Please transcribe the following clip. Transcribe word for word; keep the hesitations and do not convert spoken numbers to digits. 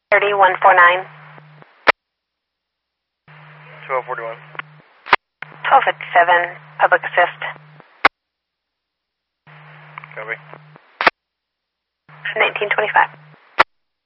thirty, one four nine. twelve forty-one. twelve fifty-seven, public assist. Copy. nineteen twenty-five.